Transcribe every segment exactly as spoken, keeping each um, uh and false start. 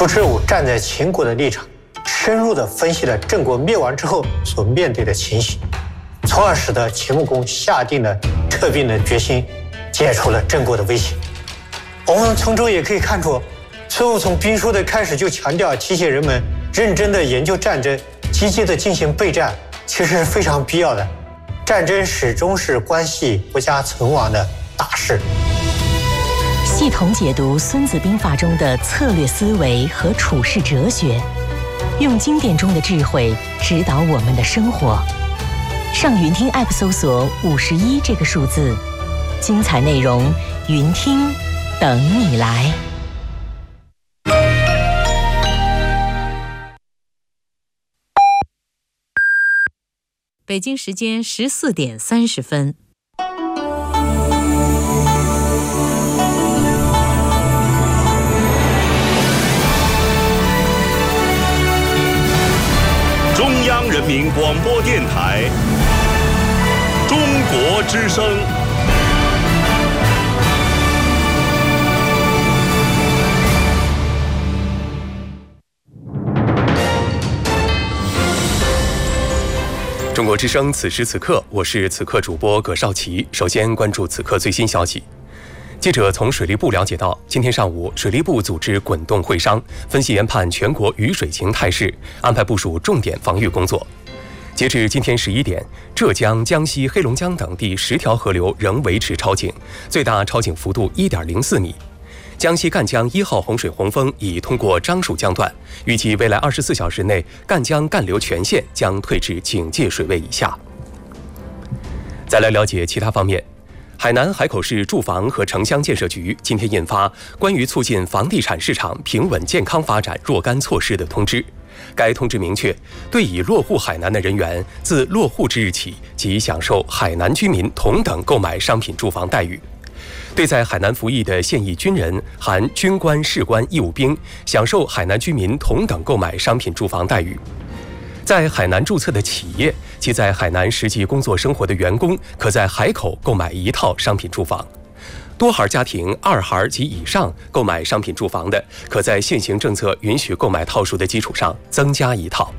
朱之武站在秦国的立场，深入地分析了郑国灭亡之后所面对的情形，从而使得秦穆公下定了撤兵的决心，解除了郑国的威胁。我们从中也可以看出，孙武从兵书的开始就强调提醒人们认真地研究战争，积极地进行备战，其实是非常必要的。战争始终是关系国家存亡的大事。 系统解读《孙子兵法》中的策略思维和处世哲学，用经典中的智慧指导我们的生活。上云听 App 搜索五十一这个数字，精彩内容云听等你来。 北京时间十四点三十分。 中央人民广播电台中国之声。 中国之声，此时此刻，我是此刻主播葛少奇。首先关注此刻最新消息。记者从水利部了解到，今天上午，水利部组织滚动会商，分析研判全国雨水情态势，安排部署重点防御工作。截至今天十一点，浙江、江西、黑龙江等地十条河流仍维持超警，最大超警幅度一点零四米。江西赣江一号洪水洪峰已通过樟树江段，预计未来二十四小时内，赣江干流全线将退至警戒水位以下。再来了解其他方面。海南海口市住房和城乡建设局今天印发关于促进房地产市场平稳健康发展若干措施的通知。该通知明确，对已落户海南的人员，自落户之日起即享受海南居民同等购买商品住房待遇。对在海南服役的现役军人（含军官、士官、义务兵）享受海南居民同等购买商品住房待遇。在海南注册的企业，其在海南实际工作生活的员工，可在海口购买一套商品住房。多孩家庭二孩及以上购买商品住房的，可在现行政策允许购买套数的基础上增加一套。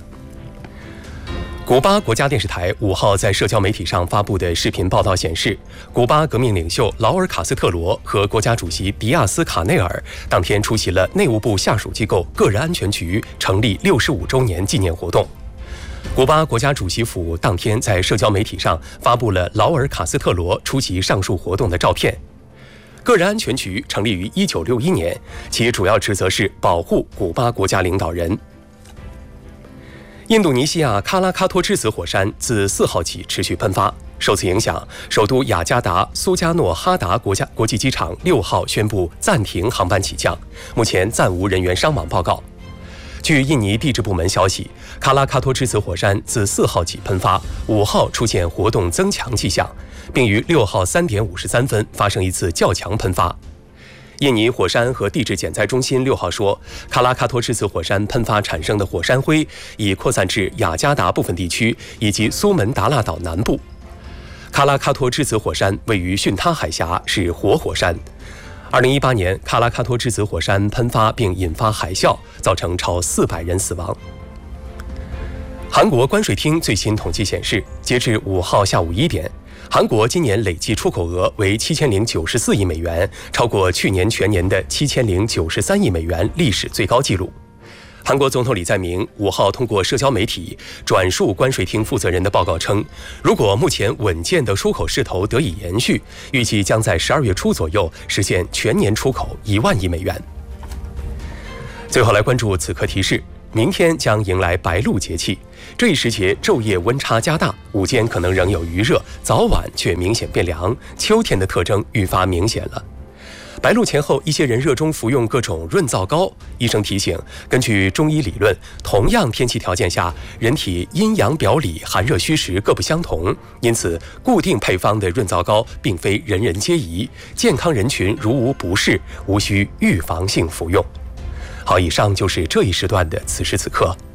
古巴国家电视台五号在社交媒体上发布的视频报道显示，古巴革命领袖劳尔·卡斯特罗和国家主席迪亚斯·卡内尔当天出席了内务部下属机构个人安全局成立六十五周年纪念活动。古巴国家主席府当天在社交媒体上发布了劳尔·卡斯特罗出席上述活动的照片。个人安全局成立于一九六一年，其主要职责是保护古巴国家领导人。印度尼西亚喀拉喀托之子火山自四号起持续喷发，受此影响，首都雅加达苏加诺哈达国家国际机场六号宣布暂停航班起降，目前暂无人员伤亡报告。据印尼地质部门消息，喀拉喀托之子火山自四号起喷发，五号出现活动增强迹象，并于六号三点五十三分发生一次较强喷发。印尼火山和地质减灾中心六号说，喀拉喀托之子火山喷发产生的火山灰已扩散至雅加达部分地区以及苏门答腊岛南部。喀拉喀托之子火山位于巽他海峡，是活火山。二零一八年，喀拉喀托之子火山喷发并引发海啸，造成超四百人死亡。韩国关税厅最新统计显示，截至五号下午一点，韩国今年累计出口额为七千零九十四亿美元，超过去年全年的七千零九十三亿美元历史最高纪录。韩国总统李在明五号通过社交媒体转述关税厅负责人的报告称，如果目前稳健的出口势头得以延续，预计将在十二月初左右实现全年出口一万亿美元。最后来关注此刻提示，明天将迎来白露节气，这一时节昼夜温差加大，午间可能仍有余热，早晚却明显变凉，秋天的特征愈发明显了。白露前后，一些人热衷服用各种润燥膏。医生提醒，根据中医理论，同样天气条件下，人体阴阳表里、寒热虚实各不相同，因此固定配方的润燥膏并非人人皆宜，健康人群如无不适，无需预防性服用。好，以上就是这一时段的此时此刻。